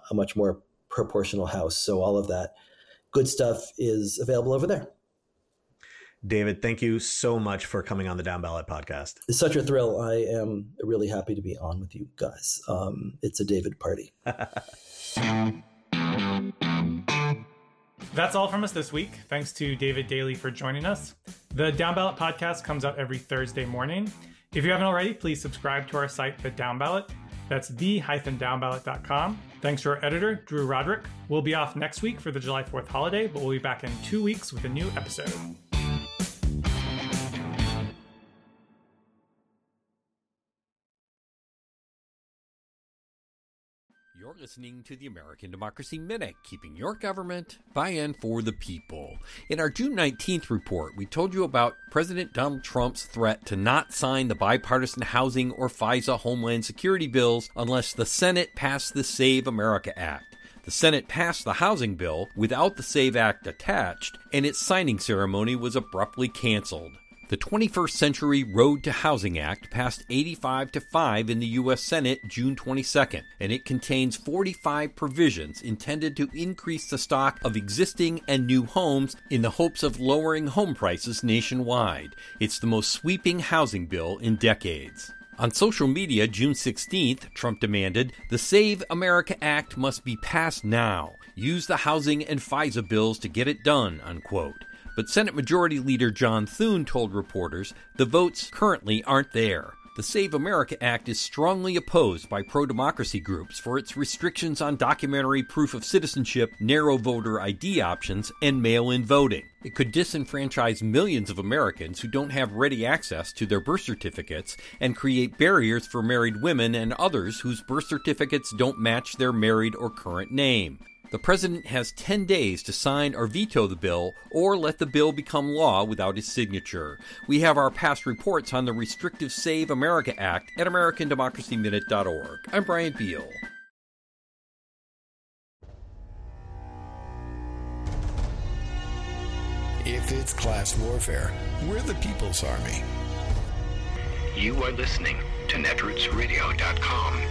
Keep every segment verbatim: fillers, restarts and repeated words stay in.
a much more proportional House. So all of that good stuff is available over there. David, thank you so much for coming on the Down Ballot podcast. It's such a thrill. I am really happy to be on with you guys. Um, it's a David party. That's all from us this week. Thanks to David Daley for joining us. The Down Ballot podcast comes out every Thursday morning. If you haven't already, please subscribe to our site, The Down Ballot. That's the dash down ballot dot com. Thanks to our editor, Drew Roderick. We'll be off next week for the July fourth holiday, but we'll be back in two weeks with a new episode. You're listening to the American Democracy Minute, keeping your government by and for the people. In our June nineteenth report, we told you about President Donald Trump's threat to not sign the bipartisan housing or FISA Homeland Security bills unless the Senate passed the Save America Act. The Senate passed the housing bill without the Save Act attached, and its signing ceremony was abruptly canceled. The twenty-first Century Road to Housing Act passed eighty-five to five in the U S Senate June twenty-second, and it contains forty-five provisions intended to increase the stock of existing and new homes in the hopes of lowering home prices nationwide. It's the most sweeping housing bill in decades. On social media, June sixteenth, Trump demanded, "The Save America Act must be passed now. Use the housing and FISA bills to get it done," unquote. But Senate Majority Leader John Thune told reporters the votes currently aren't there. The Save America Act is strongly opposed by pro-democracy groups for its restrictions on documentary proof of citizenship, narrow voter I D options, and mail-in voting. It could disenfranchise millions of Americans who don't have ready access to their birth certificates and create barriers for married women and others whose birth certificates don't match their married or current name. The president has ten days to sign or veto the bill or let the bill become law without his signature. We have our past reports on the restrictive Save America Act at American Democracy Minute dot org. I'm Brian Beal. If it's class warfare, we're the People's Army. You are listening to Netroots Radio dot com.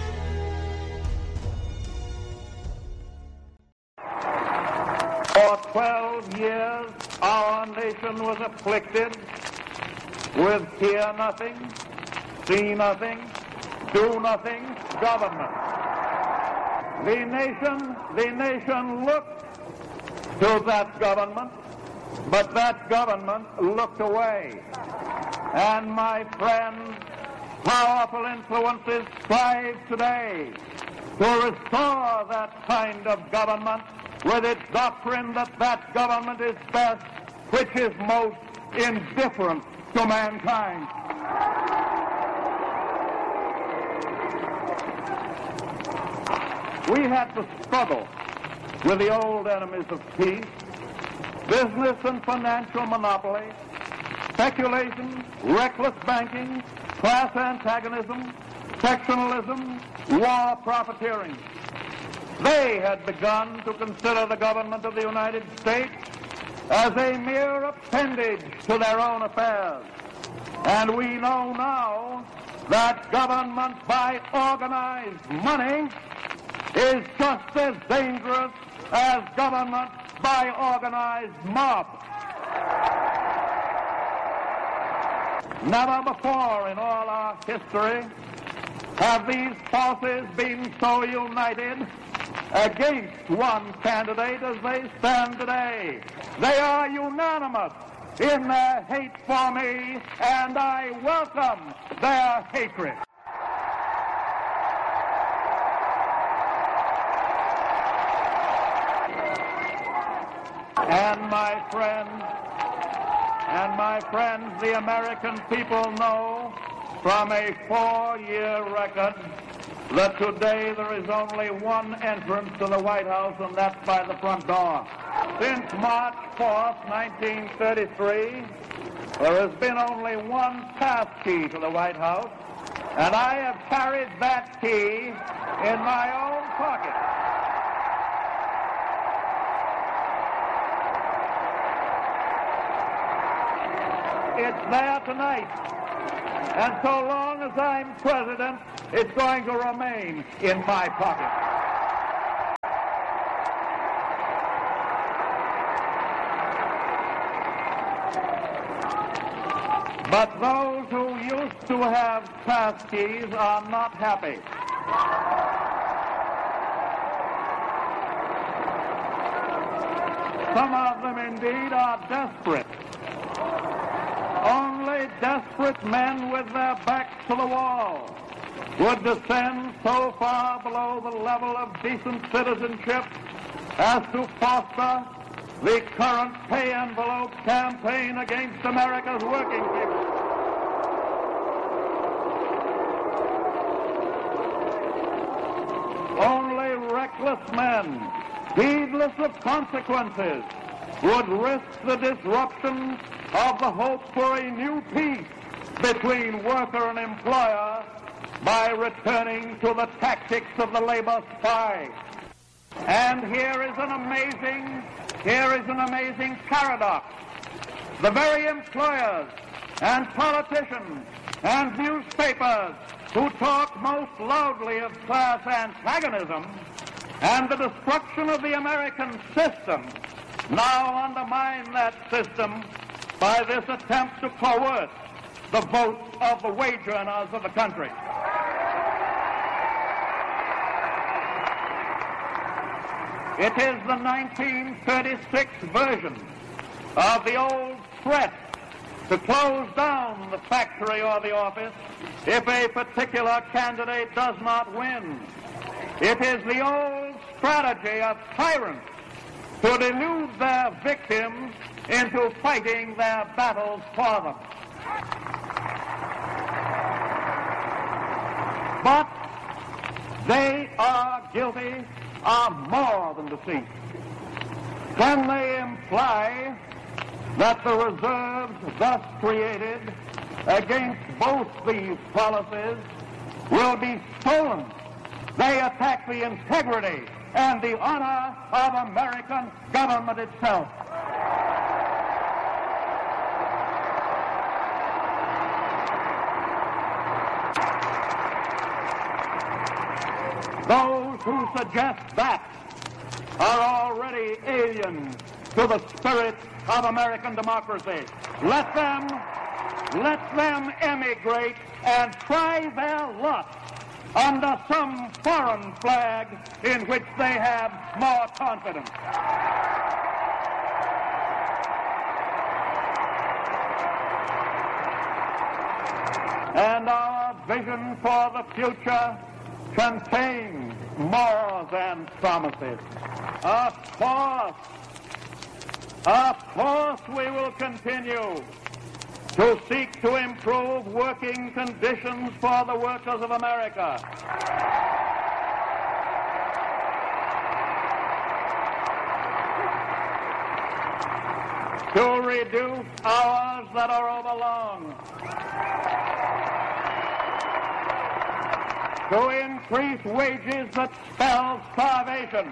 For twelve years, our nation was afflicted with hear nothing, see nothing, do nothing government. The nation, the nation looked to that government, but that government looked away. And my friends, powerful influences strive today to restore that kind of government with its doctrine that that government is best which is most indifferent to mankind. We had to struggle with the old enemies of peace, business and financial monopoly, speculation, reckless banking, class antagonism, sectionalism, war profiteering. They had begun to consider the government of the United States as a mere appendage to their own affairs. And we know now that government by organized money is just as dangerous as government by organized mob. Never before in all our history have these forces been so united against one candidate as they stand today. They are unanimous in their hate for me, and I welcome their hatred. And my friends, and my friends, the American people know from a four-year record that today there is only one entrance to the White House, and that's by the front door. Since March fourth, nineteen thirty-three, there has been only one pass key to the White House, and I have carried that key in my own pocket. It's there tonight. And so long as I'm president, it's going to remain in my pocket. But those who used to have pass keys are not happy. Some of them indeed are desperate. Only desperate men with their backs to the wall would descend so far below the level of decent citizenship as to foster the current pay envelope campaign against America's working people. Only reckless men, heedless of consequences, would risk the disruption of the hope for a new peace between worker and employer by returning to the tactics of the labor spy. And here is an amazing, here is an amazing paradox. The very employers and politicians and newspapers who talk most loudly of class antagonism and the destruction of the American system now undermine that system by this attempt to coerce the votes of the wage earners of the country. It is the nineteen thirty-six version of the old threat to close down the factory or the office if a particular candidate does not win. It is the old strategy of tyrants to delude their victims into fighting their battles for them. But they are guilty of more than deceit. Can they imply that the reserves thus created against both these policies will be stolen? They attack the integrity and the honor of American government itself. Those who suggest that are already alien to the spirit of American democracy. Let them, let them emigrate and try their luck under some foreign flag in which they have more confidence. And our vision for the future contains more than promises. Of course, of course we will continue to seek to improve working conditions for the workers of America. To reduce hours that are overlong. To increase wages that spell starvation.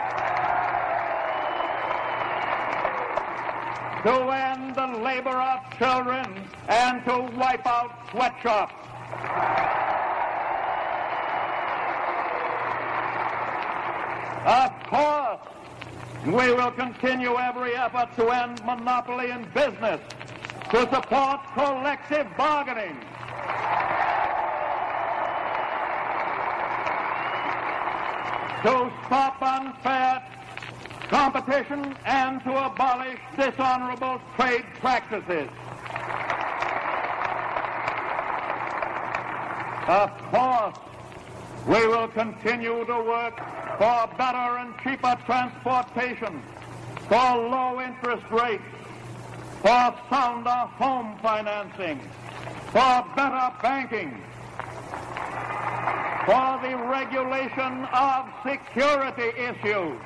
To end the labor of children and to wipe out sweatshops. Of course, we will continue every effort to end monopoly in business, to support collective bargaining, to stop unfair competition and to abolish dishonorable trade practices. Of course, we will continue to work for better and cheaper transportation, for low interest rates, for sounder home financing, for better banking, for the regulation of security issues,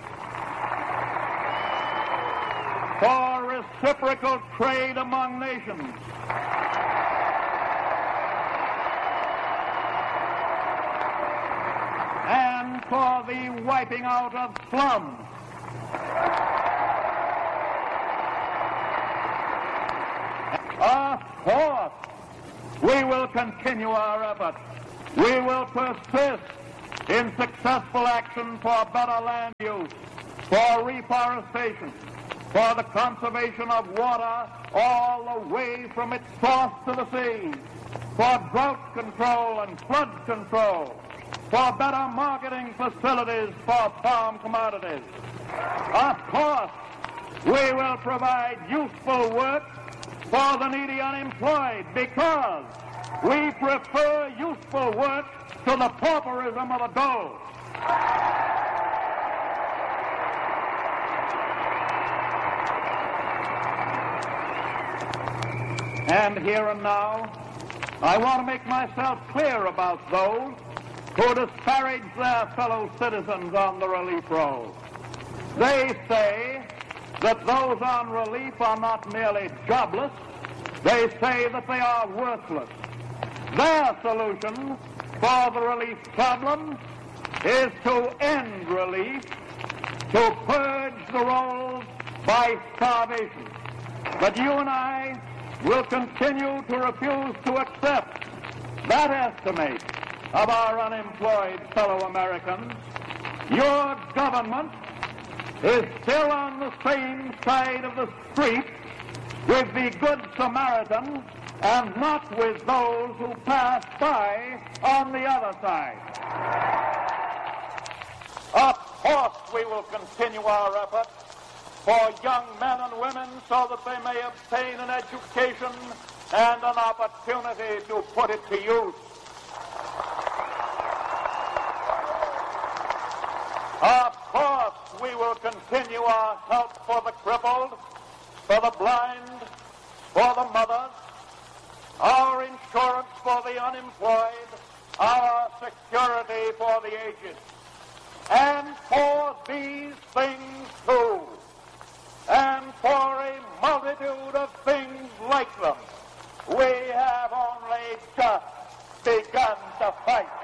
for reciprocal trade among nations, and for the wiping out of slums. Of course, we will continue our efforts. We will persist in successful action for better land use, for reforestation, for the conservation of water all the way from its source to the sea, for drought control and flood control, for better marketing facilities for farm commodities. Of course, we will provide useful work for the needy unemployed because we prefer useful work to the pauperism of the dole. And here and now, I want to make myself clear about those who disparage their fellow citizens on the relief roll. They say that those on relief are not merely jobless, they say that they are worthless. Their solution for the relief problem is to end relief, to purge the rolls by starvation. But you and I will continue to refuse to accept that estimate of our unemployed fellow Americans. Your government is still on the same side of the street with the Good Samaritan and not with those who pass by on the other side. Of course, we will continue our efforts for young men and women so that they may obtain an education and an opportunity to put it to use. Of course, we will continue our help for the crippled, for the blind, for the mothers, our insurance for the unemployed, our security for the aged. And for these things too, and for a multitude of things like them, we have only just begun to fight.